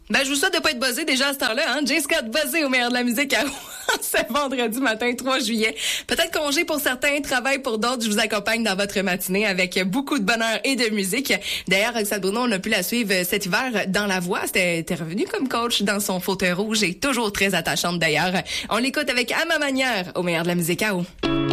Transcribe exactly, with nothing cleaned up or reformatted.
Ben, je vous souhaite de pas être buzzé déjà à cette heure-là, hein. J. Scott buzzé au meilleur de la musique à ce vendredi matin, trois juillet. Peut-être congé pour certains, travail pour d'autres. Je vous accompagne dans votre matinée avec beaucoup de bonheur et de musique. D'ailleurs, Roxane Bruno, on a pu la suivre cet hiver dans La Voix. C'était, était revenue comme coach dans son fauteuil rouge et toujours très attachante d'ailleurs. On l'écoute avec À ma manière au meilleur de la musique à eau.